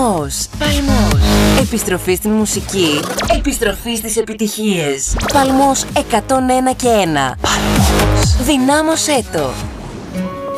Παλμός. Επιστροφή στην μουσική. Επιστροφή στις επιτυχίες. Παλμός 101 και 1. Παλμός. Δυνάμωσέ το.